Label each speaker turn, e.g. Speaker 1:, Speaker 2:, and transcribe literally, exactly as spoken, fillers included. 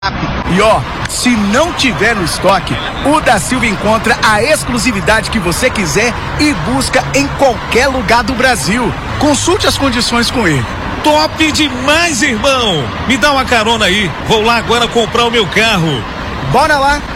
Speaker 1: E ó, se não tiver no estoque, o da Silva encontra a exclusividade que você quiser e busca em qualquer lugar do Brasil. Consulte as condições com ele.
Speaker 2: Top demais, irmão! Me dá uma carona aí, vou lá agora comprar o meu carro.
Speaker 1: Bora lá!